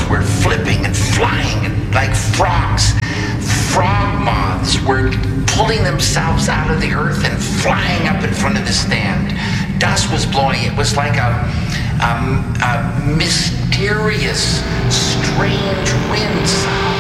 moths were flipping and flying and like frogs. Frog moths were pulling themselves out of the earth and flying up in front of the stand. Dust was blowing. It was like a mysterious, strange wind sound.